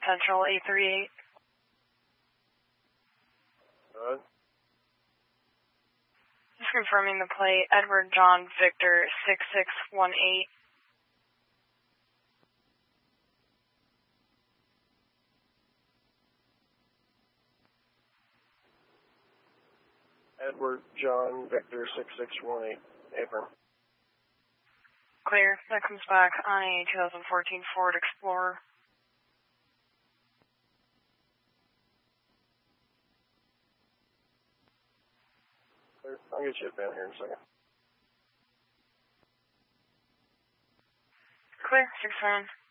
Central 838. Good. Just confirming the plate, Edward John Victor 6618. Edward John Victor 6618. Affirm. Clear. That comes back on a 2014 Ford Explorer. Clear. I'll get you down here in a second. Clear. 6-7.